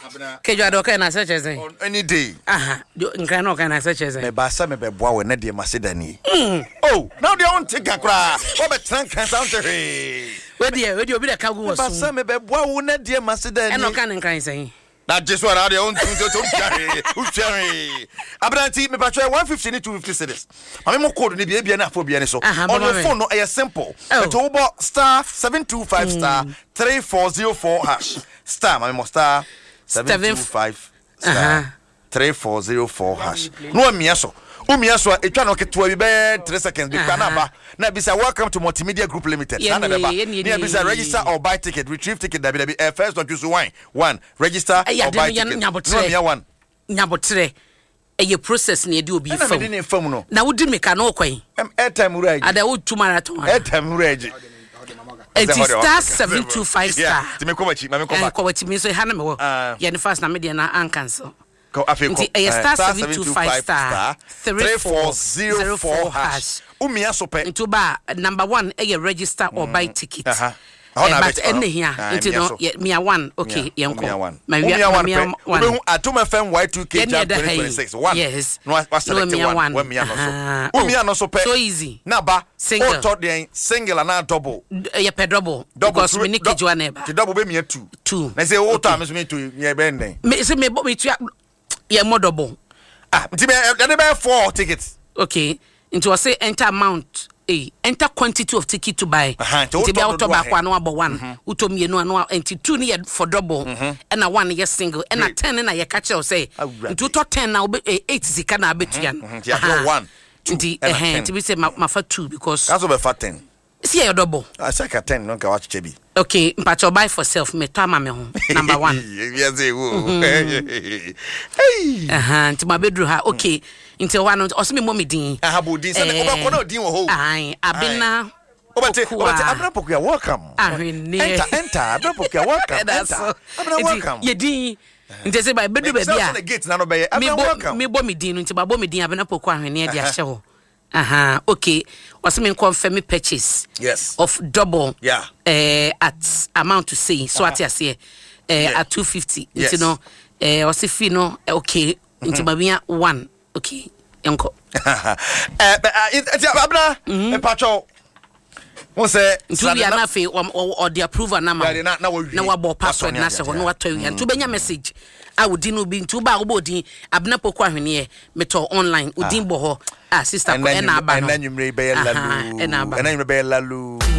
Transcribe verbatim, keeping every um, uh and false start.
Kejo do kan asa chese. On any day. Aha, nkran no kan asa chese. Me ba sa me be boa we na de masedani. Oh, now they on take akra. Wo be tran kan sound he. We de we de obi da ka go ba sa me be boa wo na de masedani. E no kan nkran say. That just what they on to to carry. Who carry? Abranti me patch one fifty to two fifty cedis. I mean mo code ni bia bia na for bia ni so. On your phone no e simple. It will be star seven two five star three four zero four hash. Star my mo star seven two five star three four zero four hash. No amia so. Umia so etwa no keto bi be three seconds bi kwa na ba. Na bi say welcome to Multimedia Group Limited. Na na ba. Na bi say register or buy ticket, retrieve ticket da bi da bi first don't use one. One register or buy ticket. No amia one. Nyabotre. Eye process na e di obi fam. Na me fam no. Na wodi meka na okwan. Airtime uraji. Ada wo two marathon. Airtime uraji. It is star seven two five star. Ti me ko bachi, ma me ko ba. Ko bachi me so ha na me wo. Ye ne fast na me de na an cancel. Go afiko. Nti star seven two five star three four zero four hash. Umia so pe. Nti ba number one e register or buy ticket. Uh-huh. But any here nti no me one okay yenko. Ma Umia one. We Atom F M Y two K Jam twenty twenty-six. One. Yes. No was select one. When Mia no so. Umia no so pe. So easy. Na ba single. O to single and double. Ye pe double. Because we need to one eba. The double be me two. Two. Na say o to am me two ye be ndem. Me say me me two yeah, more double. Ah, nti me buy four tickets. Okay. Into I say enter amount, eh, enter quantity of ticket to buy. Nti be auto back one about one. Uto me no no enti two ni for double and a one yes single and a ten na ye catch you say. Nti to ten na eight zika na abetua no. Nti one. Nti eh nti we say ma for two because that's over for ten. See your double. I say ka ten no ka watch chebi. Okay, but you buy for self me to ama me ho. Number one. Yes, eh. Hey. Aha, nti ma bedru ha. Okay. Nti one o se me mo me din. Aha bo din. Say oba ko na din wo ho. Ai, abena. Obate, obate abena poku ya welcome. Ahwene. Enter, enter. Abena poku ya welcome. Enter. Abena welcome. Ye din. Nti say ba bedru ba bia. Me gate na no be ye. Abena welcome. Me bo me din nti ba bo me din abena poku ahwene e dia hye ho. Aha, okay. Was me confirm me purchase. Yes. Of double. Yeah. Uh, at amount to say. So uh-huh. At say uh, yeah. At two fifty. Yes. You know, uh, was if you know, okay. Into babia one. Okay. Yanko. Eh, but it's abna. E pacho. Won say ntu bia na fe or the approval na ma. Na na wa bo password na se ho no wa to wi. Ntu benya message. A wodi no bi ntu ba wo bodin abna poku ahwene ye meto online udin bo ho ah sister ko e na aba no e na nwumre be lalu e na nwumre be lalu